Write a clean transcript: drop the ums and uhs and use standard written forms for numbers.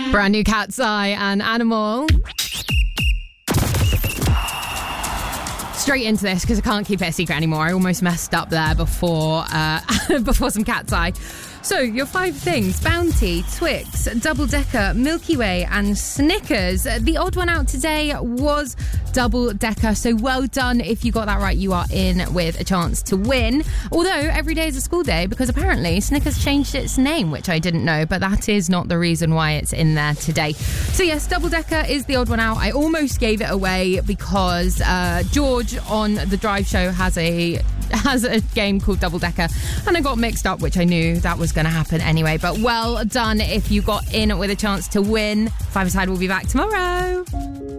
Brand new Cat's Eye and Animal. Straight into this because I can't keep it a secret anymore. I almost messed up there before some Cat's Eye. So, your 5 things: Bounty, Twix, Double Decker, Milky Way and Snickers. The odd one out today was Double Decker, so well done. If you got that right, you are in with a chance to win. Although, every day is a school day because apparently Snickers changed its name, which I didn't know, but that is not the reason why it's in there today. So yes, Double Decker is the odd one out. I almost gave it away because George on the Drive Show has a game called Double Decker, and I got mixed up, which I knew that was going to happen anyway. But well done if you got in with a chance to win. Five Aside will be back tomorrow.